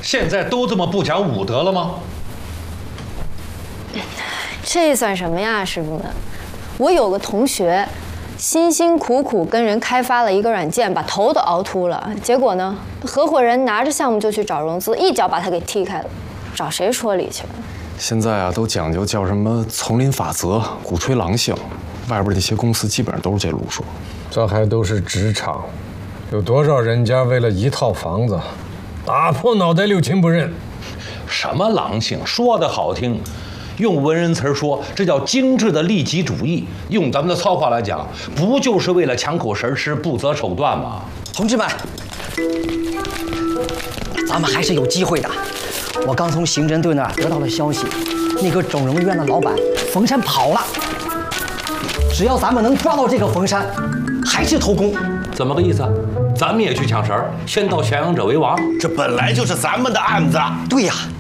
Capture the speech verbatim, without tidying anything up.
现在都这么不讲武德了吗？ 这算什么呀，师傅们？我有个同学，辛辛苦苦跟人开发了一个软件，把头都熬秃了，结果呢，合伙人拿着项目就去找融资，一脚把他给踢开了，找谁说理去了？ 现在啊，都讲究叫什么丛林法则，鼓吹狼性，外边这些公司基本上都是这路数。 这还都是职场，有多少人家为了一套房子，打破脑袋六亲不认？ 什么狼性？说的好听，用文人词说，这叫精致的利己主义。用咱们的糙话来讲，不就是为了抢口食吃，不择手段吗？ 同志们，咱们还是有机会的。我刚从刑侦队那儿得到了消息，那个整容院的老板冯山跑了。只要咱们能抓到这个冯山，还是头功。 怎么个意思？咱们也去抢食儿，先到降阳者为王？ 这本来就是咱们的案子。 对呀。